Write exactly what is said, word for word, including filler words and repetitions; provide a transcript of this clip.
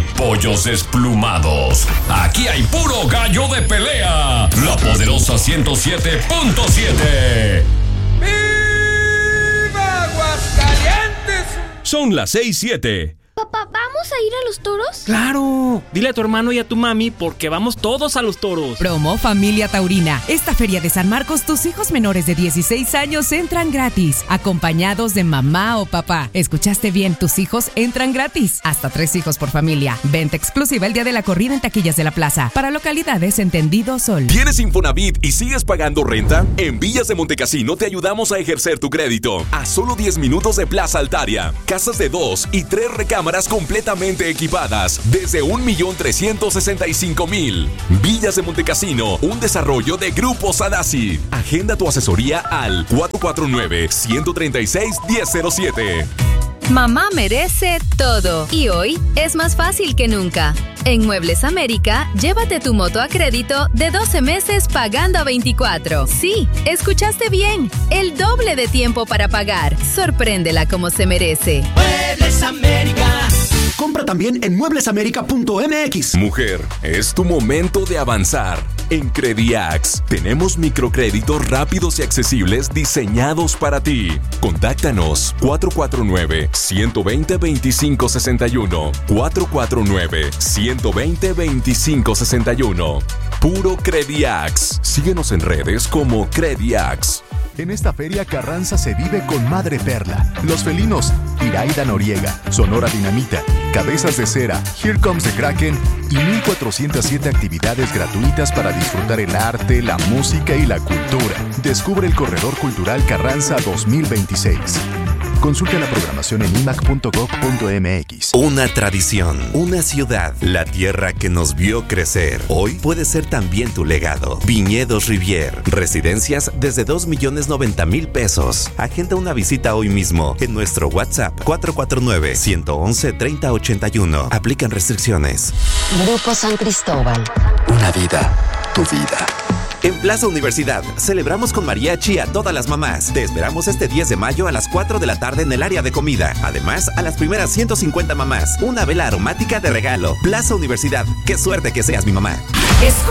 pollos desplumados. Aquí hay puro gallo de pelea. La Poderosa ciento siete punto siete. ¡Viva Aguascalientes! Son las seis siete. Papá, ¿vamos a ir a los toros? ¡Claro! Dile a tu hermano y a tu mami porque vamos todos a los toros. Promo Familia Taurina. Esta feria de San Marcos, tus hijos menores de dieciséis años entran gratis, acompañados de mamá o papá. ¿Escuchaste bien? Tus hijos entran gratis. Hasta tres hijos por familia. Venta exclusiva el día de la corrida en taquillas de la plaza. Para localidades entendido Sol. ¿Tienes Infonavit y sigues pagando renta? En Villas de Montecasino te ayudamos a ejercer tu crédito. A solo diez minutos de Plaza Altaria. Casas de dos y tres recámaras completamente equipadas desde un millón trescientos sesenta y cinco mil. Villas de Montecasino, un desarrollo de Grupo Sadasi. Agenda tu asesoría al cuatro cuatro nueve, uno tres seis, uno cero cero siete. Mamá merece todo y hoy es más fácil que nunca. En Muebles América, llévate tu moto a crédito de doce meses pagando a veinticuatro. Sí, escuchaste bien, el doble de tiempo para pagar. Sorpréndela como se merece. Muebles América. Compra también en muebles américa punto m x. Mujer, es tu momento de avanzar. En Crediax tenemos microcréditos rápidos y accesibles diseñados para ti. Contáctanos cuatro cuatro nueve, uno dos cero, dos cinco seis uno. cuatro cuatro nueve, uno dos cero, dos cinco seis uno. Puro Crediax. Síguenos en redes como Crediax. En esta feria Carranza se vive con Madre Perla, Los Felinos, Iraida Noriega, Sonora Dinamita, Cabezas de Cera, Here Comes the Kraken y mil cuatrocientas siete actividades gratuitas para disfrutar el arte, la música y la cultura. Descubre el Corredor Cultural Carranza dos mil veintiséis. Consulta la programación en i m a c punto gov punto m x. Una tradición, una ciudad, la tierra que nos vio crecer. Hoy puede ser también tu legado. Viñedos Rivier, residencias desde dos millones noventa mil pesos. Agenda una visita hoy mismo en nuestro WhatsApp cuatro cuatro nueve, uno uno, tres cero ocho uno. Aplican restricciones. Grupo San Cristóbal. Una vida, tu vida. En Plaza Universidad, celebramos con mariachi a todas las mamás. Te esperamos este diez de mayo a las cuatro de la tarde en el área de comida. Además, a las primeras ciento cincuenta mamás, una vela aromática de regalo. Plaza Universidad, qué suerte que seas mi mamá. Escucha